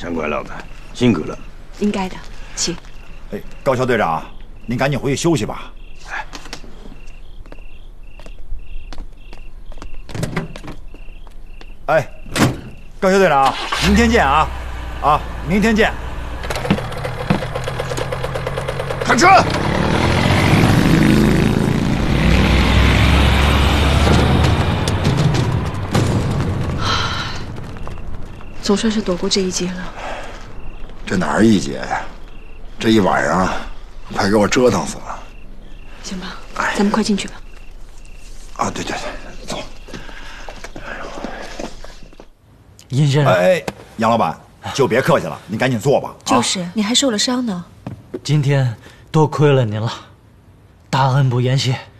向官老板辛苦了。 应该的，请。 哎，高桥队长，您赶紧回去休息吧。哎，高桥队长，明天见啊！啊，明天见。 开车！ 总算是躲过这一劫了。 这哪是一劫呀？这一晚上，快给我折腾死了。 行吧，咱们快进去吧。 啊，对，走。 殷先生， 哎，杨老板，就别客气了，您赶紧坐吧。 就是，你还受了伤呢。 今天多亏了您了，大恩不言谢。